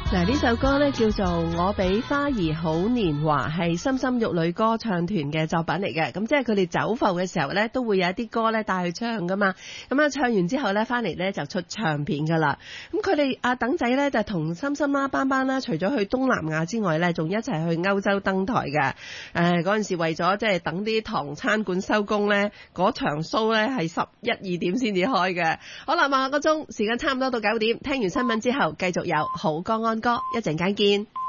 嗱，呢首歌咧叫做《我比花兒好年華》，係深深玉女歌唱團嘅作品嚟嘅。咁即係佢哋走埠嘅時候咧，都會有一啲歌咧帶去唱噶嘛。咁啊，唱完之後咧，翻嚟咧就出唱片噶啦。咁佢哋阿等仔咧就同深深啦、班班啦，除咗去東南亞之外咧，仲一齊去歐洲登台嘅。嗰陣時為咗即係等啲唐餐館收工咧，嗰場 show 咧係11、2點先至開嘅。好啦，下個鐘時間差唔多到9點，聽完新聞之後，繼續有好歌安歌，一陣間見。